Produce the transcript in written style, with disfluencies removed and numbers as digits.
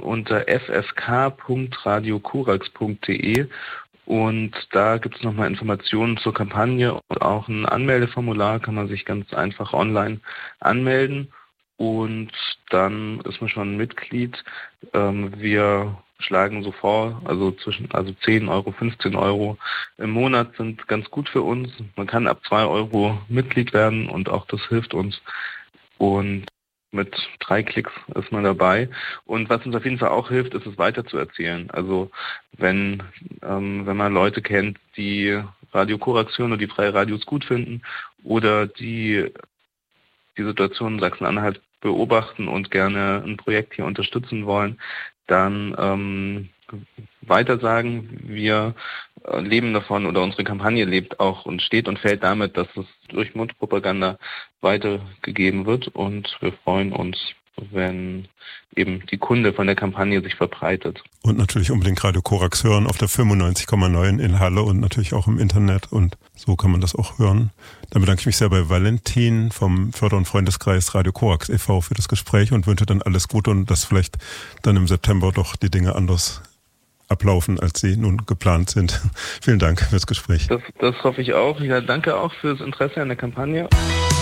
unter ffk.radiokorax.de und da gibt es nochmal Informationen zur Kampagne und auch ein Anmeldeformular, kann man sich ganz einfach online anmelden und dann ist man schon Mitglied. Wir schlagen so vor, also 10 Euro, 15 Euro im Monat sind ganz gut für uns. Man kann ab 2 Euro Mitglied werden und auch das hilft uns. Und mit 3 Klicks ist man dabei. Und was uns auf jeden Fall auch hilft, ist es weiter zu erzählen. Also wenn man Leute kennt, die Radio Korax hören und die freie Radios gut finden oder die Situation in Sachsen-Anhalt beobachten und gerne ein Projekt hier unterstützen wollen, dann weitersagen. Wir leben davon oder unsere Kampagne lebt auch und steht und fällt damit, dass es durch Mundpropaganda weitergegeben wird und wir freuen uns, wenn eben die Kunde von der Kampagne sich verbreitet. Und natürlich unbedingt Radio Korax hören auf der 95,9 in Halle und natürlich auch im Internet und so kann man das auch hören. Dann bedanke ich mich sehr bei Valentin vom Förder- und Freundeskreis Radio Korax e.V. für das Gespräch und wünsche dann alles Gute und dass vielleicht dann im September doch die Dinge anders ablaufen, als sie nun geplant sind. Vielen Dank fürs Gespräch. Das hoffe ich auch. Ja, danke auch fürs Interesse an der Kampagne.